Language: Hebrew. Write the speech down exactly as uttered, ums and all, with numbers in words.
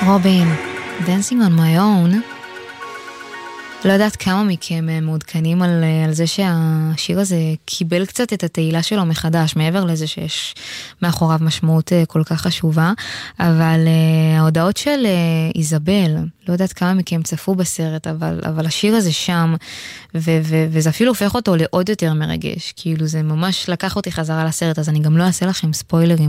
רובין, Dancing on my own. לא יודעת כמה מכם מעודכנים על, על זה שהשיר הזה קיבל קצת את התהילה שלו מחדש, מעבר לזה שיש מאחוריו משמעות כל כך חשובה, אבל uh, ההודעות של uh, איזבל, לא יודעת כמה מכם צפו בסרט, אבל, אבל השיר הזה שם, ו- ו- וזה אפילו הופך אותו לעוד יותר מרגש, כאילו זה ממש לקח אותי חזרה לסרט, אז אני גם לא אעשה לכם ספוילרים,